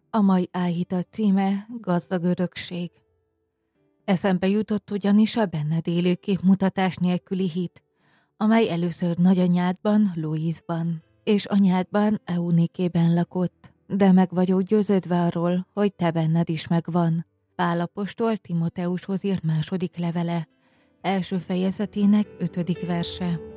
A mai áhítat címe Gazdag örökség. Eszembe jutott ugyanis a benned élő képmutatás nélküli hit, amely először nagyanyádban, Louise-ban, és anyádban, Eunikében lakott, de meg vagyok győződve arról, hogy te benned is megvan. Pál apostol Timoteushoz írt második levele, első fejezetének 5. verse.